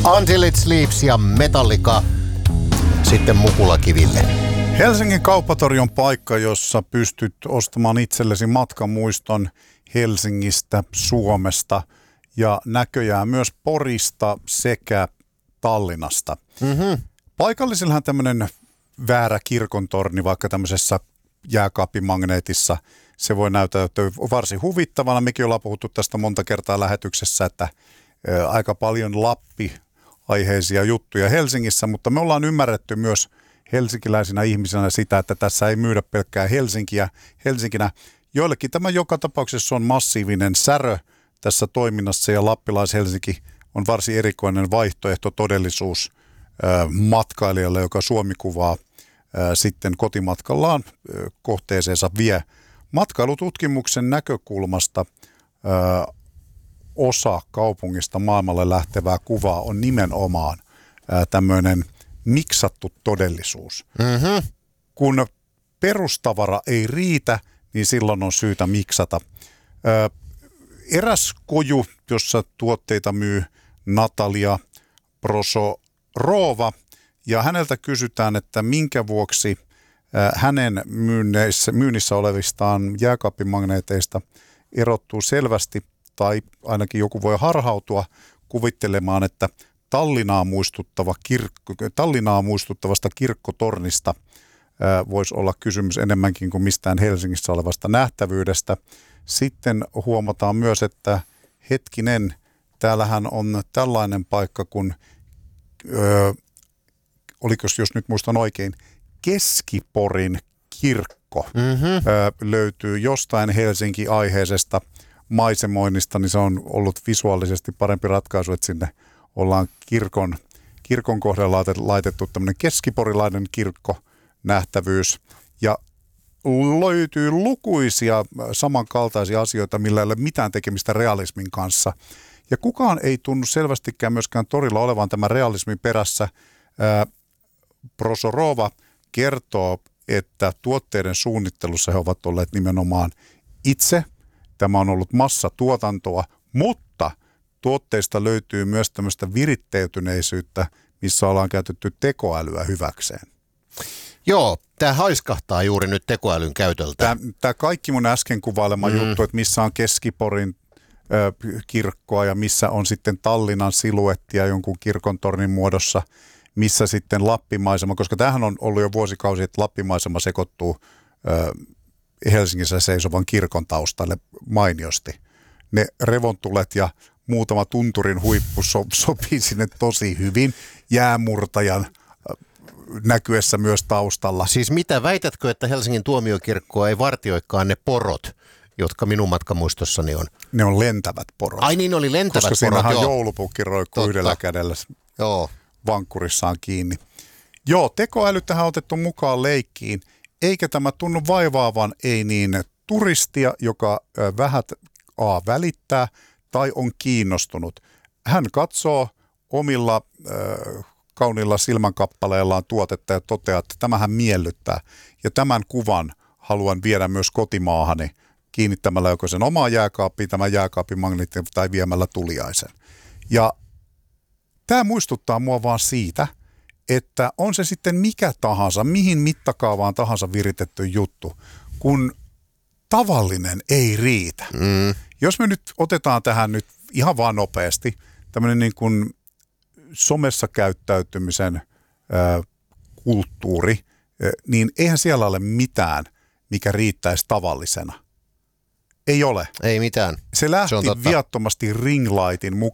Until It Sleeps ja Metallica sitten Mukulakiville. Helsingin kauppatori on paikka, jossa pystyt ostamaan itsellesi matkamuiston Helsingistä, Suomesta ja näköjään myös Porista sekä Tallinnasta. Paikallisillähän tämmöinen väärä kirkontorni vaikka tämmöisessä jääkaapimagneetissa, se voi näyttäytyä varsin huvittavana. Mekin ollaan puhuttu tästä monta kertaa lähetyksessä, että aika paljon Lappi-aiheisia juttuja Helsingissä, mutta me ollaan ymmärretty myös helsinkiläisinä ihmisinä sitä, että tässä ei myydä pelkkää Helsinkinä. Joillekin tämä joka tapauksessa on massiivinen särö tässä toiminnassa ja Lappilais-Helsinki on varsin erikoinen vaihtoehto todellisuus matkailijalle, joka Suomi-kuvaa sitten kotimatkallaan kohteeseensa vie. Matkailututkimuksen näkökulmasta osa kaupungista maailmalle lähtevää kuvaa on nimenomaan tämmöinen miksattu todellisuus. Kun perustavara ei riitä, niin silloin on syytä miksata. Eräs koju, jossa tuotteita myy Natalia Prosorova, ja häneltä kysytään, että minkä vuoksi hänen myynnissä olevistaan jääkaappimagneeteista erottuu selvästi, tai ainakin joku voi harhautua kuvittelemaan, että Tallinnaa muistuttavasta kirkkotornista voisi olla kysymys enemmänkin kuin mistään Helsingissä olevasta nähtävyydestä. Sitten huomataan myös, että hetkinen, täällähän on tällainen paikka kuin, oliko jos nyt muistan oikein, Keskiporin kirkko löytyy jostain Helsinki-aiheisesta maisemoinnista, niin se on ollut visuaalisesti parempi ratkaisu, että sinne ollaan kirkon kohdalla laitettu tämmöinen keskiporilainen kirkkonähtävyys ja löytyy lukuisia samankaltaisia asioita, millä ei ole mitään tekemistä realismin kanssa. Ja kukaan ei tunnu selvästikään myöskään torilla olevan tämän realismin perässä. Prosorova kertoo, että tuotteiden suunnittelussa he ovat olleet nimenomaan itse. Tämä on ollut massatuotantoa, mutta tuotteista löytyy myös tämmöistä viritteytyneisyyttä, missä ollaan käytetty tekoälyä hyväkseen. Joo, tämä haiskahtaa juuri nyt tekoälyn käytöltä. Tämä kaikki mun äsken kuvailema juttu, että missä on Keskiporin kirkkoa ja missä on sitten Tallinnan siluettia jonkun kirkontornin muodossa, missä sitten Lappimaisema, koska tämähän on ollut jo vuosikausi, että Lappimaisema sekoittuu Helsingissä seisovan kirkon taustalle mainiosti. Ne revontulet ja muutama tunturin huippu sopii sinne tosi hyvin jäämurtajan näkyessä myös taustalla. Siis mitä, väitätkö, että Helsingin tuomiokirkkoa ei vartioikaan ne porot, jotka minun matkamuistossani on? Ne on lentävät porot. Ai niin, oli lentävät porot, koska siinähän joulupukki roikkuu yhdellä kädellä vankkurissaan kiinni. Joo, tekoäly tähän on otettu mukaan leikkiin, eikä tämä tunnu vaivaavan ei niin turistia, joka vähät välittää tai on kiinnostunut. Hän katsoo omilla kauniilla silmänkappaleellaan tuotetta ja toteaa, että tämähän miellyttää. Ja tämän kuvan haluan viedä myös kotimaahani kiinnittämällä joko sen omaa jääkaappiin, tämän jääkaapimagneetin tai viemällä tuliaisen. Ja tämä muistuttaa mua vaan siitä, että on se sitten mikä tahansa, mihin mittakaavaan tahansa viritetty juttu, kun tavallinen ei riitä. Jos me nyt otetaan tähän nyt ihan vaan nopeasti tämmöinen niin kuin somessa käyttäytymisen kulttuuri, niin eihän siellä ole mitään, mikä riittäisi tavallisena. Ei ole. Ei mitään. Se lähti viattomasti ringlightin